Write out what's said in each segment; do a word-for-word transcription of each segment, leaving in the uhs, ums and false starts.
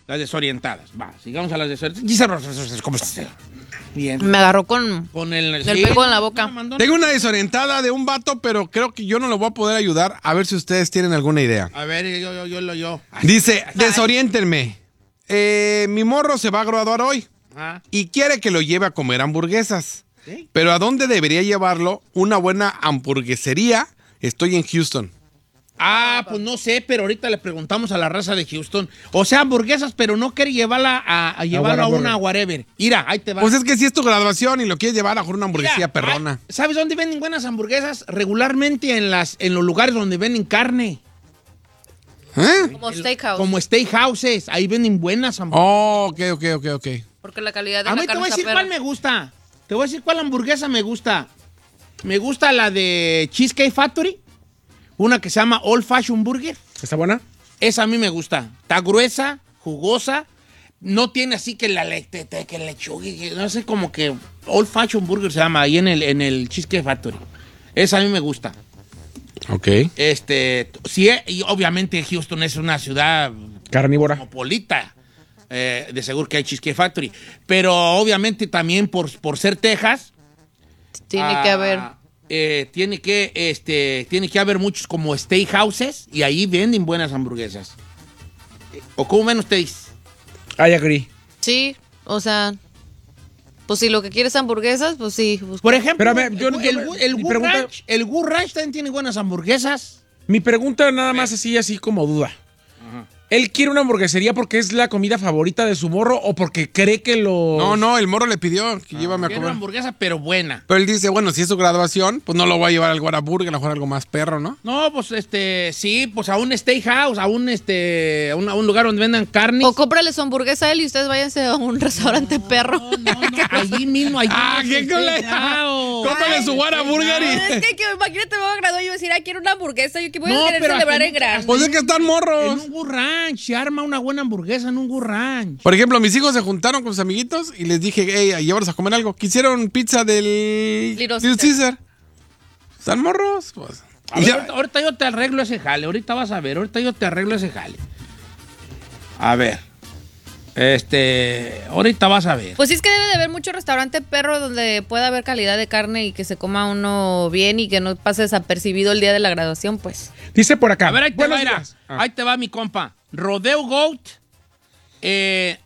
Las desorientadas. Va, sigamos a las desorientadas. ¿Cómo estás? Bien. Me agarró con, Con el, el sí, pego en la boca. Tengo una desorientada de un vato, pero creo que yo no lo voy a poder ayudar. A ver si ustedes tienen alguna idea. A ver, yo, yo, yo, yo. yo. Dice, desoriéntenme. Eh, mi morro se va a graduar hoy Ah. y quiere que lo lleve a comer hamburguesas. ¿Sí? Pero ¿a dónde debería llevarlo? Una buena hamburguesería. Estoy en Houston. Ah, pues no sé, pero ahorita le preguntamos a la raza de Houston. O sea, hamburguesas, pero no quiere llevarla a, a llevarla a una whatever. Mira, ahí te va. Pues es que si es tu graduación y lo quieres llevar a una hamburguesía Mira, perrona. ay, ¿sabes dónde venden buenas hamburguesas? Regularmente en las en los lugares donde venden carne. ¿Eh? Como steakhouse. Como steakhouses. Ahí venden buenas hamburguesas. Oh, ok, ok, ok, ok. Porque la calidad de A la mí te carne voy a está decir perra. cuál me gusta. Te voy a decir cuál hamburguesa me gusta. Me gusta la de Cheesecake Factory. Una que se llama Old Fashion Burger. ¿Está buena? Esa a mí me gusta. Está gruesa, jugosa. No tiene así que la le- te- te- que lechuga. que- No sé, como que Old Fashion Burger se llama ahí en el, en el Cheesecake Factory. Esa a mí me gusta. Ok. Este, sí, y obviamente Houston es una ciudad Carnívora. cosmopolita. Eh, de seguro que hay Cheesecake Factory. Pero obviamente también por, por ser Texas. Tiene ah, que haber. eh, tiene que este tiene que haber muchos como steakhouses y ahí venden buenas hamburguesas. ¿O cómo ven ustedes? I agree. Sí, o sea, pues si lo que quieres hamburguesas, pues sí. Pues, Por ejemplo, Pero, a ver, yo- el, el, yo- el mi Good pregunta- Ranch, el Good Ranch también tiene buenas hamburguesas. Mi pregunta nada más así, así como duda. ¿Él quiere una hamburguesería porque es la comida favorita de su morro o porque cree que lo... No, no, el morro le pidió que llévame a Tiene una comer. hamburguesa, pero buena. Pero él dice, bueno, si es su graduación, pues no lo voy a llevar al Whataburger, a lo mejor algo más perro, ¿no? No, pues este, sí, pues a un steakhouse, a un este, a un, a un lugar donde vendan carne. O cómprale su hamburguesa a él y ustedes váyanse a un restaurante perro. No, no, no, allí mismo, allí. Ah, en qué el cola. steakhouse. Cómprale su Whataburger y... Es que, que imagínate, me voy a graduar y yo decir, ah, quiero una hamburguesa. Yo que voy No, a querer pero celebrar hasta en grande. Pues es que están En morros. un Good Ranch, se arma una buena hamburguesa en un Good Ranch. Por ejemplo, mis hijos se juntaron con sus amiguitos y les dije, hey, llévalos a comer algo. Quisieron pizza del Little Little Caesar. ¿Están morros? Pues. A Y ver, ya- ahorita, ahorita yo te arreglo ese jale, ahorita vas a ver, ahorita yo te arreglo ese jale. A ver. Este, ahorita vas a ver. Pues sí, es que debe de haber mucho restaurante perro donde pueda haber calidad de carne y que se coma uno bien y que no pase desapercibido el día de la graduación, pues. Dice por acá. A ver, ahí te Buenos va, mira. días. Ah. Ahí te va mi compa. Rodeo Goat, eh,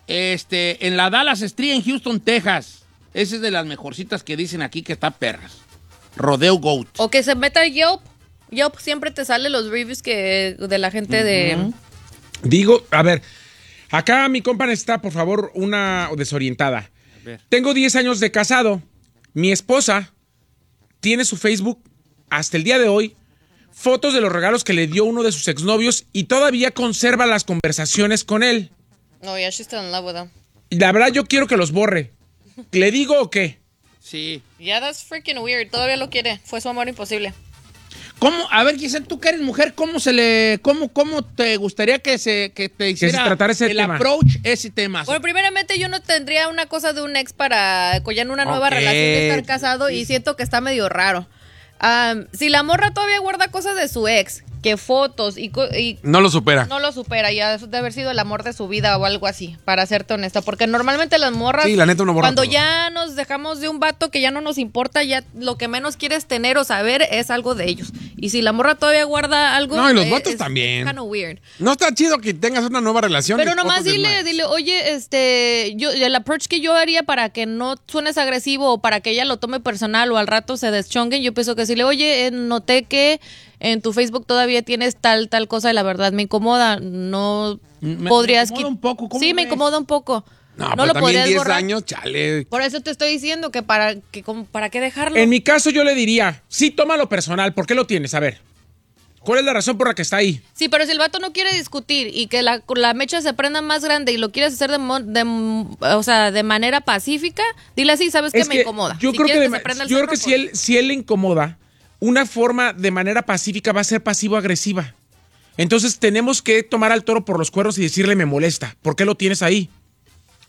este, en la Dallas Street en Houston, Texas. Esa es de las mejorcitas que dicen aquí que está perras. Rodeo Goat. O que se meta a Yelp. Yelp siempre te sale los reviews que de la gente de... Digo, a ver, acá mi compa necesita, por favor, una desorientada. ver. Tengo diez años de casado. Mi esposa tiene su Facebook hasta el día de hoy fotos de los regalos que le dio uno de sus exnovios y todavía conserva las conversaciones con él. No, yeah, she's still in love with him. Y la verdad yo quiero que los borre. ¿Le digo o qué? Sí. Yeah, that's freaking weird. Todavía lo quiere. Fue su amor imposible. ¿Cómo? A ver, Giselle, tú que eres mujer, ¿cómo se le, cómo, cómo te gustaría que se, que te hiciera tratara ese el tema. approach ese tema? Bueno, primeramente yo no tendría una cosa de un ex para ya en una nueva Ok. relación de estar casado y siento que está medio raro. Um, si la morra todavía guarda cosas de su ex, que fotos y, co- y No lo supera. no lo supera, ya debe haber sido el amor de su vida o algo así, para serte honesta. Porque normalmente las morras, Sí, la neta uno borra cuando todo. ya nos dejamos de un vato que ya no nos importa, ya lo que menos quieres tener o saber es algo de ellos. Y si la morra todavía guarda algo... No, y los eh, vatos es también. kind of weird. No está chido que tengas una nueva relación. Pero y nomás fotos de dile, más. dile, oye, este, yo, el approach que yo haría para que no suenes agresivo o para que ella lo tome personal o al rato se deschonguen, yo pienso que decirle, oye, eh, noté que en tu Facebook todavía tienes tal, tal cosa y la verdad me incomoda, no Me- podrías... me incomoda qui- un poco, ¿cómo Sí, me ves? incomoda un poco. No, No, pero lo también podrías diez borrar. años, chale. Por eso te estoy diciendo que para, que, como- ¿para qué dejarlo? En mi caso yo le diría, sí, tómalo personal. ¿Por qué lo tienes? A ver, ¿cuál es la razón por la que está ahí? Sí, pero si el vato no quiere discutir y que la, la mecha se prenda más grande y lo quieres hacer de, mo- de, o sea, de manera pacífica, dile así, ¿sabes qué? Es Me que incomoda. Yo Si creo que, quieres de se ma- prenda el yo creo cerro, que si pues- él, si él le incomoda, una forma de manera pacífica va a ser pasivo-agresiva. Entonces tenemos que tomar al toro por los cuernos y decirle me molesta. ¿Por qué lo tienes ahí?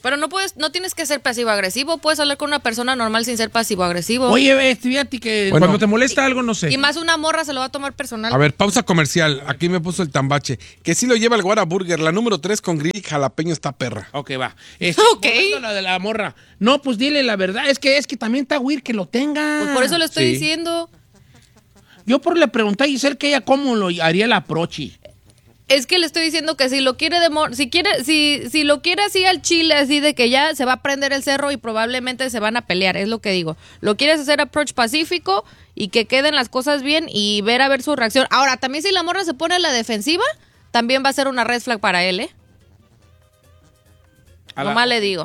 Pero no puedes, no tienes que ser pasivo-agresivo. Puedes hablar con una persona normal sin ser pasivo-agresivo. Oye, este, fíjate que... Bueno. Cuando te molesta algo, no sé. Y más una morra se lo va a tomar personal. A ver, pausa comercial. Aquí me puso el tambache. Que sí lo lleva el Guara Burger. La número tres con grill y jalapeño está perra. Ok, va. Este, Ok. volviendo a la de la morra. No, pues dile la verdad. Es que es que también está weird que lo tenga. Pues por eso le estoy Sí. diciendo. Yo por le pregunté a Giselle que ella cómo lo haría el aprochi. Es que le estoy diciendo que si lo quiere de mor- si quiere, si, si lo quiere así al chile, así de que ya se va a prender el cerro y probablemente se van a pelear, es lo que digo. Lo quieres hacer approach pacífico y que queden las cosas bien y ver a ver su reacción. Ahora, también si la morra se pone a la defensiva, también va a ser una red flag para él, ¿eh? A la- Nomás le digo.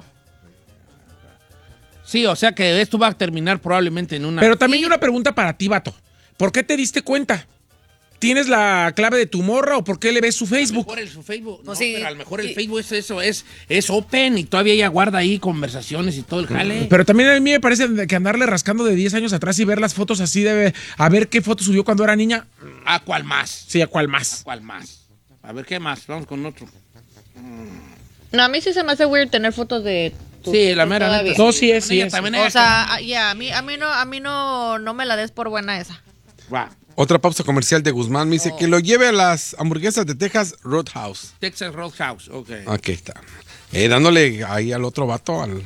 Sí, o sea que esto va a terminar probablemente en una... Pero también hay una pregunta para ti, vato. ¿Por qué te diste cuenta? ¿Tienes la clave de tu morra o por qué le ves su A lo Facebook? mejor el, su Facebook, no, Pues sí, pero a lo mejor el sí. Facebook es eso, es, es open y todavía ella guarda ahí conversaciones y todo el jale. Pero también a mí me parece que andarle rascando de diez años atrás y ver las fotos así de... A ver qué foto subió cuando era niña. ¿A cuál más? Sí, ¿a cuál ¿A más? cuál más? A ver, ¿qué más? Vamos con otro. No, a mí sí se me hace weird tener fotos de tu- Sí, la tu mera todavía. neta. No, sí es, También sí ella- es. también O ella sea, ya, a mí, a mí no, a mí no, no me la des por buena esa. que- Va. Otra pausa comercial de Guzmán. Me dice que lo lleve a las hamburguesas de Texas Roadhouse. Texas Roadhouse, ok. Aquí está. Eh, dándole ahí al otro vato. Al...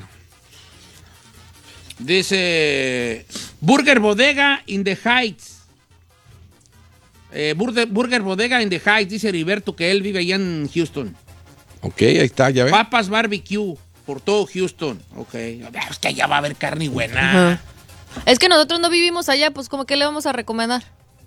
Dice Burger Bodega in the Heights. Eh, Burger, Burger Bodega in the Heights, dice Heriberto que él vive allá en Houston. Ok, ahí está, ya ves. Papas Barbecue por todo Houston. Ok. Es que allá va a haber carne buena. Es que nosotros no vivimos allá, pues como que le vamos a recomendar.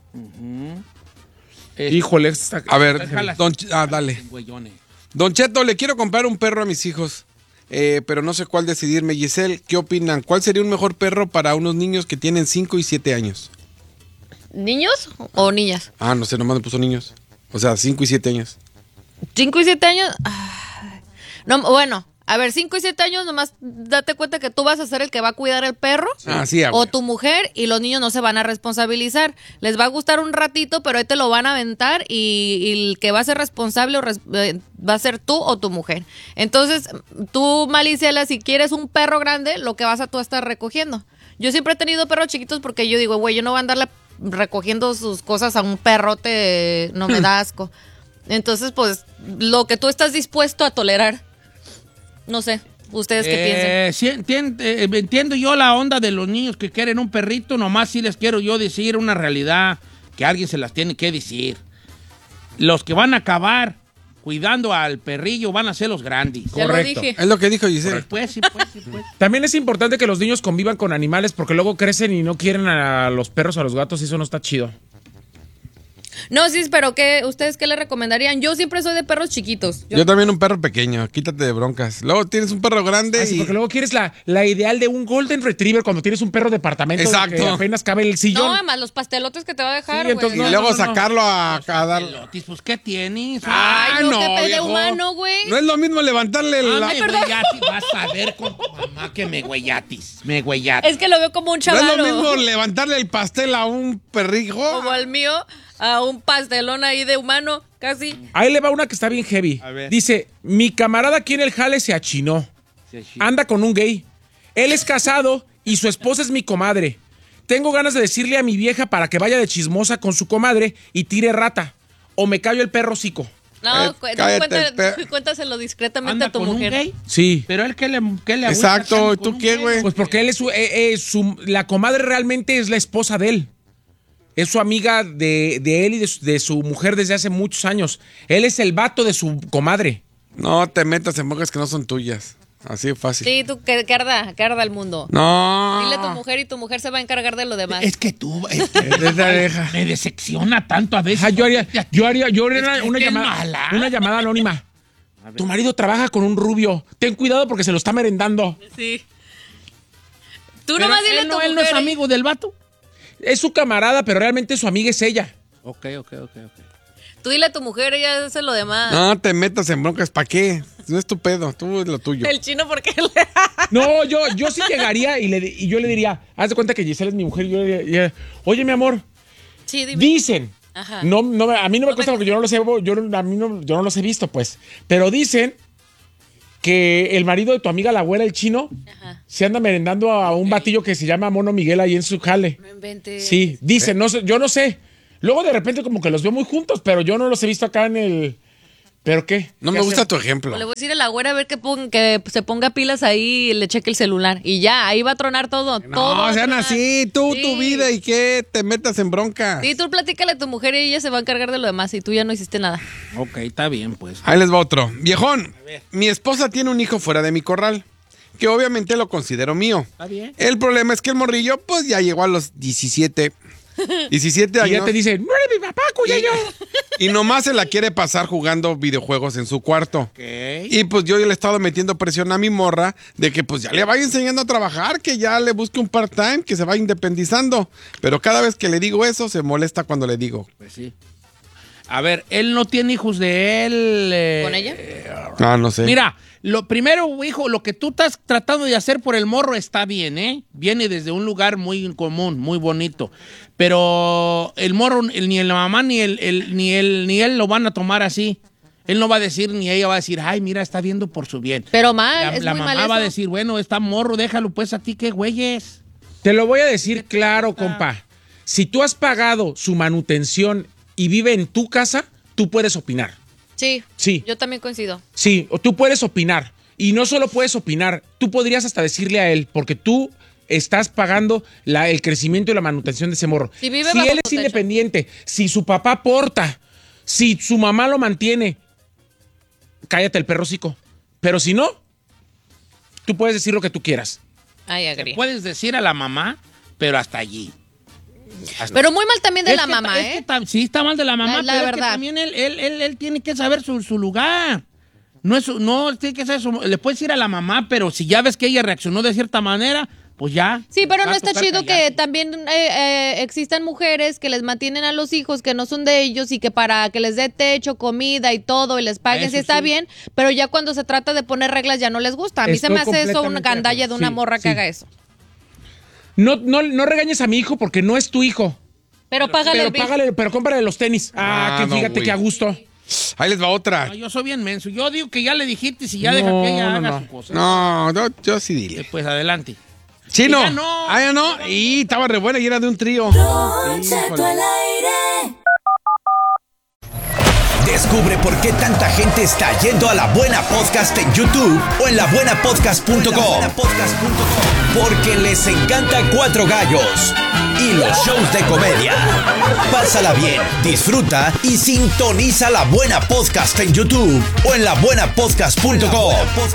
Este, Híjole, esta- A ver, Déjala. don Ch- ah, dale. güeyones. Don Cheto, le quiero comprar un perro a mis hijos, eh, pero no sé cuál decidirme. Giselle, ¿qué opinan? ¿Cuál sería un mejor perro para unos niños que tienen cinco y siete años? ¿Niños o niñas? Ah, no sé, nomás me puso niños. O sea, cinco y siete años. ¿Cinco y siete años? Ay. No, bueno, a ver, cinco y siete años nomás date cuenta que tú vas a ser el que va a cuidar el perro. Ah, sí, ah, O güey. tu mujer y los niños no se van a responsabilizar. Les va a gustar un ratito, pero ahí te lo van a aventar y, y el que va a ser responsable o res- eh, va a ser tú o tu mujer. Entonces, tú, Maliciela, si quieres un perro grande, lo que vas a tú estar recogiendo. Yo siempre he tenido perros chiquitos porque yo digo, güey, yo no voy a andarle recogiendo sus cosas a un perrote, no me da asco. Entonces, pues, lo que tú estás dispuesto a tolerar. No sé, ¿ustedes qué piensan? Eh, sí, entien- eh, entiendo yo la onda de los niños que quieren un perrito, nomás sí les quiero yo decir una realidad que alguien se las tiene que decir. Los que van a acabar cuidando al perrillo van a ser los grandes. Ya lo correcto. dije. Es lo que dijo Giselle. Pues sí, pues sí, pues. También es importante que los niños convivan con animales porque luego crecen y no quieren a los perros o a los gatos y eso no está chido. No, sí, pero ¿qué, ¿ustedes qué le recomendarían? Yo siempre soy de perros chiquitos. Yo- Yo también un perro pequeño, quítate de broncas. Luego tienes un perro grande Así, y... porque luego quieres la, la ideal de un Golden Retriever cuando tienes un perro de departamento Exacto. que apenas cabe el sillón. no, además los pastelotes que te va a dejar, Sí, güey. entonces y no, luego no, no. sacarlo a, a dar... Pelotis, pues, ¿qué tienes? Ay, no, no, que pede viejo. humano, güey. No es lo mismo levantarle la... Ah, me güeyatis, vas a ver con tu mamá que me güeyatis, me güeyatis. Es que lo veo como un No es chaval. lo mismo levantarle el pastel a un perrijo. Como al mío, a un pastelón ahí de humano, casi. Ahí le va una que está bien heavy. A ver. Dice, mi camarada aquí en el jale se achinó. Anda con un gay. Él es casado y su esposa es mi comadre. Tengo ganas de decirle a mi vieja para que vaya de chismosa con su comadre y tire rata. O me callo el perro hocico. No, Eh, cu- no, cállate, cuenta- pe- cuéntaselo discretamente ¿Anda a tu con un mujer. gay? Sí. Pero él, ¿qué le, qué le agüita Exacto, que ande ¿y con tú un qué, gay? güey? Pues porque él es su, eh, eh, su- la comadre realmente es la esposa de él. Es su amiga de, de él y de su, de su mujer desde hace muchos años. Él es el vato de su comadre. No te metas en bocas que no son tuyas. Así de fácil. Sí, tú, que, que arda, que arda el mundo. No. Dile a tu mujer y tu mujer se va a encargar de lo demás. Es que tú, es que deja. me decepciona tanto a veces. Ajá, yo haría, yo haría, yo haría Es una, que- una es que es llamada, mala. una llamada anónima. Tu marido trabaja con un rubio. Ten cuidado porque se lo está merendando. Sí. Tú Pero nomás dile a él tu no, él no mujer. es amigo del vato. Es su camarada, pero realmente su amiga es ella. Ok, ok, ok, ok. Tú dile a tu mujer, ella hace lo demás. No te metas en broncas. ¿Para qué? No es tu pedo. Tú es lo tuyo. El chino, porque le... No, yo, yo sí llegaría y, le, y yo le diría, haz de cuenta que Giselle es mi mujer. Y yo le diría, oye, mi amor, Sí, dime. dicen. Ajá. No, no, a mí no me No cuesta me- porque yo no los he, yo, no- a mí no, yo no los he visto, pues. Pero dicen que el marido de tu amiga, la güera, el chino, Ajá. se anda merendando a un batillo que se llama Mono Miguel ahí en su jale. No inventes. Sí, dice, no sé, yo no sé. Luego de repente como que los veo muy juntos, pero yo no los he visto acá en el... ¿Pero qué? No ¿Qué me gusta hacen? tu ejemplo. Le voy a decir a la güera a ver que, pon- que se ponga pilas ahí y le cheque el celular. Y ya, ahí va a tronar todo. todo va No, a sean tronar. así, tú, Sí. tu vida y que te metas en bronca. Sí, tú platícale a tu mujer y ella se va a encargar de lo demás y tú ya no hiciste nada. Ok, está bien, pues. Ahí les va otro. Viejón, mi esposa tiene un hijo fuera de mi corral, que obviamente lo considero mío. Está bien. El problema es que el morrillo, pues ya llegó a los diecisiete. diecisiete Y años. ya te dice, no eres mi papá, cuyayo. Y nomás se la quiere pasar jugando videojuegos en su cuarto. Ok. Y pues yo le he estado metiendo presión a mi morra de que pues ya le vaya enseñando a trabajar, que ya le busque un part-time, que se vaya independizando. Pero cada vez que le digo eso, se molesta cuando le digo. Pues sí. A ver, él no tiene hijos de él. eh, ¿Con ella? Ah, no sé. Mira, lo primero, hijo, lo que tú estás tratando de hacer por el morro está bien, ¿eh? Viene desde un lugar muy común, muy bonito. Pero el morro, el- ni la mamá ni el, el- ni él, ni él lo van a tomar así. Él no va a decir, ni ella va a decir, ay, mira, está viendo por su bien. Pero mal, La, es la muy mamá mal va a eso. decir, bueno, está morro, déjalo pues a ti, qué güeyes. Te lo voy a decir claro, compa. Si tú has pagado su manutención y vive en tu casa, tú puedes opinar. Sí, Sí. yo también coincido. Sí, o tú puedes opinar. Y no solo puedes opinar, tú podrías hasta decirle a él, porque tú estás pagando la- el crecimiento y la manutención de ese morro. Si vive si bajo él tu es techo. independiente, si su papá aporta, si su mamá lo mantiene, cállate el perrocico. Pero si no, tú puedes decir lo que tú quieras. Ay, agri. Puedes decir a la mamá, pero hasta allí. Hasta- Pero muy mal también de Es la que- mamá, es que ¿eh? tam- sí, está mal de la mamá, La- la pero es que verdad. también él, él, él, él tiene que saber su, su lugar. No, es, su- no tiene que saber su... Le puedes ir a la mamá, pero si ya ves que ella reaccionó de cierta manera, pues ya. Sí, pero va no a está tocar chido que callarse. también eh, eh, existan mujeres que les mantienen a los hijos que no son de ellos y que para que les dé techo, comida y todo y les paguen, Eso sí está sí. bien, pero ya cuando se trata de poner reglas ya no les gusta. A mí se Estoy me hace eso una completamente de gandalla de acuerdo. una Sí, morra sí. que haga eso. No, no, no regañes a mi hijo porque no es tu hijo. Pero págale Pero el bill. págale, pero cómprale los tenis. Ah, Ah, que no, fíjate güey. que a gusto. Ahí les va otra. No, yo soy bien menso. Yo digo que ya le dijiste si ya No, deja que ella no, haga no. su cosa. No, no, yo sí diría. Eh, Pues adelante. Chino. Ya no. Ah, ya no. Y estaba re buena y era de un trío. Don Cheto Híjole. al aire. Descubre por qué tanta gente está yendo a La Buena Podcast en YouTube o en la buena podcast punto com. Porque les encanta Cuatro Gallos y los shows de comedia. Pásala bien, disfruta y sintoniza La Buena Podcast en YouTube o en la buena podcast punto com.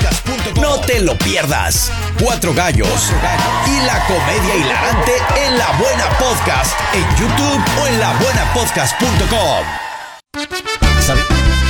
No te lo pierdas. Cuatro Gallos y la comedia hilarante en La Buena Podcast en YouTube o en la buena podcast punto com. ¿Sabe?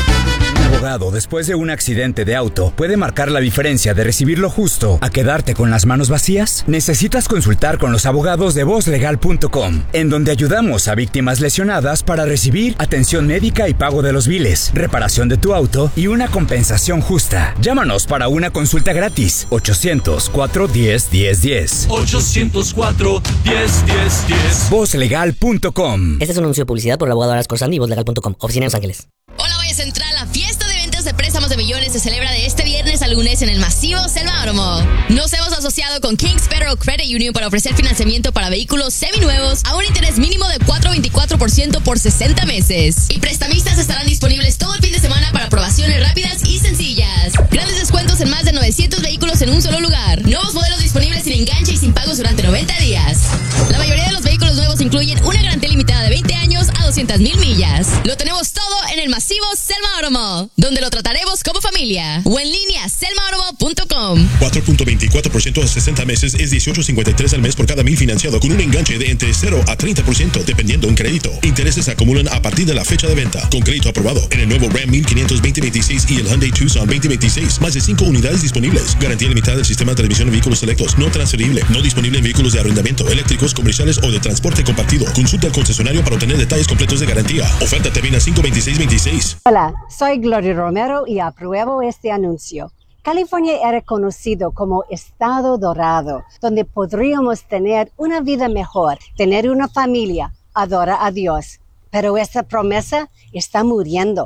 Un abogado después de un accidente de auto puede marcar la diferencia de recibir lo justo a quedarte con las manos vacías. Necesitas consultar con los abogados de voz legal punto com, en donde ayudamos a víctimas lesionadas para recibir atención médica y pago de los biles, reparación de tu auto y una compensación justa. Llámanos para una consulta gratis. ochocientos, cuatro diez, diez diez. ochocientos cuatro, diez, diez, diez. voz legal punto com. Este es un anuncio de publicidad por el abogado Aras Corsandi y voz legal punto com, oficina de Los Ángeles. Hola, Valle Central, la fiesta de ventas de préstamos de millones se celebra de este viernes a lunes en el masivo Selma Automall. Nos hemos asociado con Kings Federal Credit Union para ofrecer financiamiento para vehículos seminuevos a un interés mínimo de cuatro punto veinticuatro por ciento por sesenta meses. Y prestamistas estarán disponibles todo el fin de semana para aprobaciones rápidas y sencillas. Grandes descuentos en más de novecientos vehículos en un solo lugar. Nuevos modelos disponibles sin enganche y sin pagos durante noventa días. La mayoría de los vehículos nuevos incluyen una garantía limitada de veinte años a doscientas mil millas. Lo tenemos todo en el masivo Selma Automall, donde lo trataremos como familia. O en línea, selma automall punto com. cuatro punto veinticuatro por ciento a sesenta meses es dieciocho punto cincuenta y tres al mes por cada mil financiado, con un enganche de entre cero a treinta por ciento dependiendo un crédito. Intereses se acumulan a partir de la fecha de venta. Con crédito aprobado en el nuevo Ram mil quinientos veinte veintiséis y el Hyundai Tucson veinte veintiséis. Más de cinco unidades disponibles. Garantía limitada del sistema de transmisión de vehículos selectos. No transferible. No disponible en vehículos de arrendamiento, eléctricos, comerciales o de transporte compartido. Consulta al concesionario para obtener detalles completos de garantía. Oferta termina cinco veintiséis veintiséis. Hola, soy Gloria Romero y apruebo este anuncio. California era conocido como Estado Dorado, donde podríamos tener una vida mejor, tener una familia, adorar a Dios. Pero esta promesa está muriendo.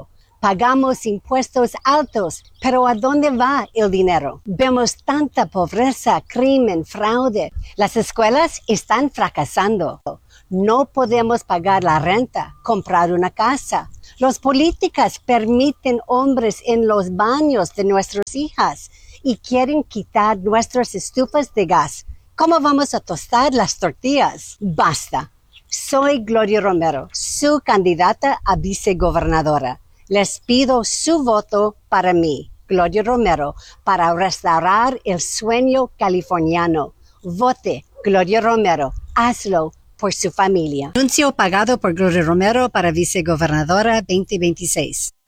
Pagamos impuestos altos, pero ¿a dónde va el dinero? Vemos tanta pobreza, crimen, fraude. Las escuelas están fracasando. No podemos pagar la renta, comprar una casa. Los políticos permiten hombres en los baños de nuestras hijas y quieren quitar nuestras estufas de gas. ¿Cómo vamos a tostar las tortillas? Basta. Soy Gloria Romero, su candidata a vicegobernadora. Les pido su voto para mí, Gloria Romero, para restaurar el sueño californiano. Vote, Gloria Romero. Hazlo por su familia. Anuncio pagado por Gloria Romero para vicegobernadora veinte veintiséis.